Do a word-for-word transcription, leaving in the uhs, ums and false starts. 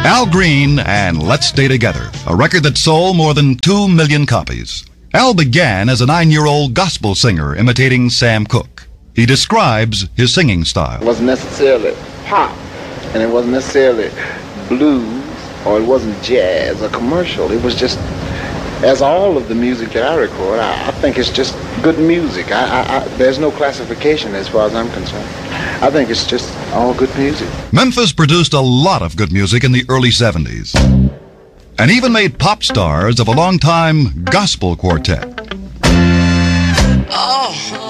Al Green and Let's Stay Together, a record that sold more than two million copies. Al began as a nine-year-old gospel singer imitating Sam Cooke. He describes his singing style. It wasn't necessarily pop, and it wasn't necessarily blues, or it wasn't jazz or commercial. It was just, as all of the music that I record, I, I think it's just good music. I, I, I, there's no classification as far as I'm concerned. I think it's just all good music. Memphis produced a lot of good music in the early seventies, and even made pop stars of a long-time gospel quartet. Oh.